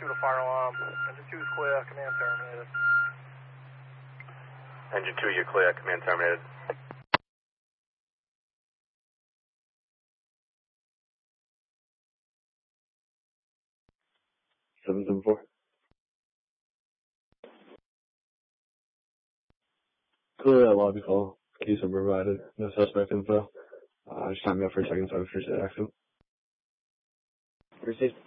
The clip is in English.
2 to fire alarm. Engine 2 is clear, command terminated. Engine 2, you're clear, command terminated. Seven four. Clear that lobby call. Case number provided. No suspect info. Just time me up for a second so I can finish the accident. Received.